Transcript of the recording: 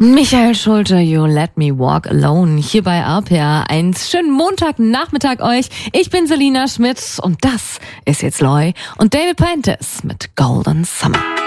Michael Schulte, You Let Me Walk Alone, hier bei RPR. Einen schönen Montagnachmittag euch. Ich bin Selina Schmidt und das ist jetzt Loy und David Prentice mit Golden Summer.